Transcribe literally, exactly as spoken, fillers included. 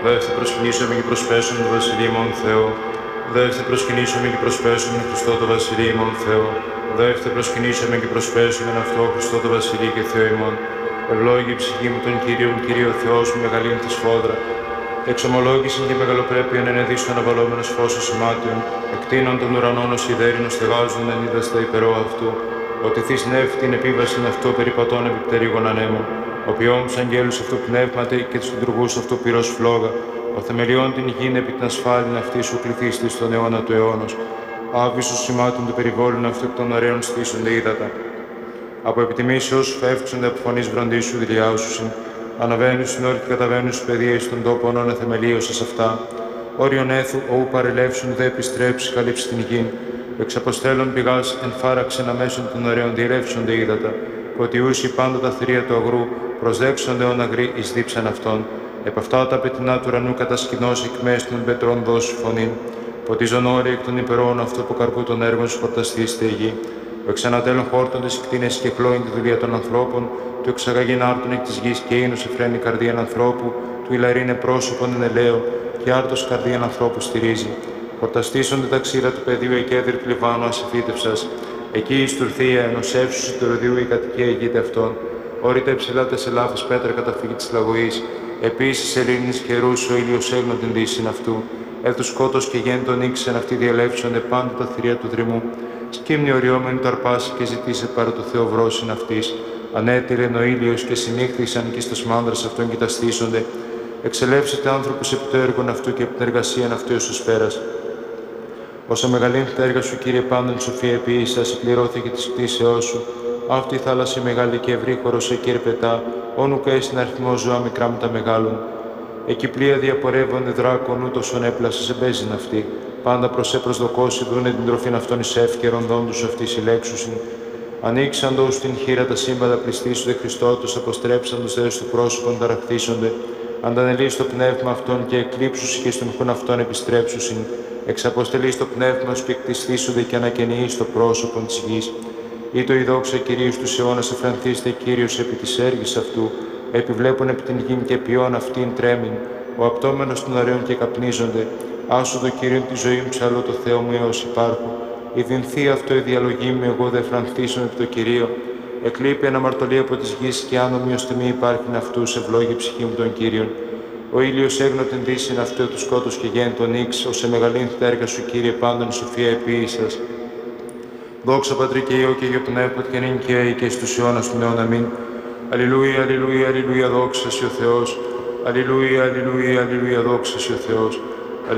Ουδεύτε προσκυνήσαμε και προσπέσουμε το βασιλείο ημών Θεό. Ουδεύτε προσκυνήσαμε και προσπέσουμε Χριστό το βασιλείο ημών Θεό. Ουδεύτε προσκυνήσαμε και προσπέσουμε αυτό Χριστό το βασιλείο και Θεό ημών. Ευλόγη η ψυχή μου τον Κύριον, Κύριο Θεός μου, μεγαλύνη τη σφόδρα. Εξομολόγησιν και μεγαλοπρέπειον ενεδίσου αναβαλόμενος φως σημάτιον, εκτείνων των ουρανών ως ιδέρινος στεγάζων εν είδας τα υπερό αυτού, ότι θείς νεύτη την επίβασιν αυτό περιπατών επιπτερίγων ανέμων, ο ποιόν τους αγγέλους αυτού πνεύματι και τους λειτουργούς αυτού πυρός φλόγα, ο θεμελιών την γην επί την ασφάλιν αυτή σου κληθίστη στον αιώνα του αιώνος, άβυσος σημάτων του περιβόλων αυτού εκ των ωραίων στήσονται ύδατα. Από επιτιμήσεως φεύξονται από φωνής βροντίσου δηλιάσουσιν, αναβαίνουν στην όρη και καταβαίνουν στους παιδείες των τόπων όν εθεμελίωσας αυτά. Όριον έθου, όπου παρελεύσουν δε επιστρέψει, καλύψει την γην. Εξ αποστέλων πηγάς εν φάραξεν αμέσων των ωραίων διελεύσονται ύδατα. Ποτιούσι πάντα τα θηρία του αγρού, προσδέξονται ον αγροί εις δίψαν αυτών. Επ' αυτά τα πετεινά του ουρανού κατασκηνώσει εκ μέσου των πετρών δώσου φωνήν. Ποτίζον όροι εκ των υπερών αυτό που καρπού των έργων σου χορταστεί στη γη. Ο εξανατέλων χόρτων τη κτίνες και χλώην τη δουλεία των ανθρώπων, του εξαγαγήν άρτων εκ της γης και ίνους εφραίνει καρδίαν ανθρώπου, του ηλαρίνε πρόσωπον εν ελαίο, και άρτος καρδίαν ανθρώπου στηρίζει. Χορταστήσονται τα ξύλα του πεδίου εκέδρυ του Λιβάνου ασυφίτευσας. Εκεί η στουρθία ενός εύσους του ροδίου η κατοικία ηγείται αυτών. Όρητα υψηλά τα σελάφης πέτρα καταφύγει της λαγωής. Επίσης σελήνης καιρούς ο ήλιος έγνω την δύσιν αυτού. Έθου σκότος και γέντον ήξεν αυτοί διαλέψονται πάντα τα θηρία του δρυμού. Σκύμνη οριόμενη το αρπάσει και ζητήσε παρά το Θεό βρόσιν αυτής. Ανέτειλεν ο ήλιος και συνήχθησαν και στους μάνδρας αυτών κοιταστήσονται. Εξελεύσετε άνθρωπος επί το έργον αυτού και επί την εργασίαν αυτού ως τους πέρας. Όσα μεγαλύνθη τα έργα σου, Κύριε, πάντων σοφία επίησα, συμπληρώθηκε της κτήσεώς σου. Αυτή η θάλασσα μεγάλη και ευρύχωρος σε κερπετά, όνου καίσιν αριθμό ζώα μικρά με τα μεγάλων. Εκεί πλοία διαπορεύονται δράκων, ούτως ον έπλασε σε μπέζιν αυτή. Πάντα προς έπροσδοκώσει δούνε την τροφήν αυτών εις εύκαιρον δόντους αυτή συλλέξουσιν. Ανοίξαντο στην χείρα τα σύμπαντα πληστήσονται Χριστότος, αποστρέψαντος δε στο πρόσωπον ταραχθήσονται. Αντανελεί στο πνεύμα αυτών και εκλείψουσι και στον χουν αυτών επιστρέψουσιν. Εξαποστελεί στο πνεύμα σου και εκτισθήσονται και ανακαινιεί στο πρόσωπον της γης. Ή το η δόξα Κυρίου στους αιώνας εφρανθήστε Κύριος επί της έργης αυτού. Επιβλέπουν επί την γην και ποιόν αυτήν τρέμην. Ο απτόμενος των ωραίων και καπνίζονται. Άσου το Κύριον τη ζωή μου ψαλώ το Θεό μου έως υπάρχω. Η δινθή αυτό η διαλογή μου, εγώ δε φρανθήσουν επί το Κυρίο. Εκλείπει αναμαρτωλή από της γης και άνομη ως τιμή υπάρχειν αυτούς, ευλόγη ψυχή μου τον Κύριον. Ο ήλιος έγνω την δύσιν αυτού του σκότους και γέννη τον ίξ, ως εμεγαλύνθη τα έργα σου, Κύριε, πάντων σοφία επίησας. Δόξα Πατρί και Υιό και Υιό Πνεύματι και νυν και αεί και στους αιώνας του αιώνα αμήν. Αλληλούια, αλληλούια, αλληλούια, δόξα σοι ο Θεός. Αλληλούια, αλληλούια, αλληλούια, δόξα σοι ο Θεός.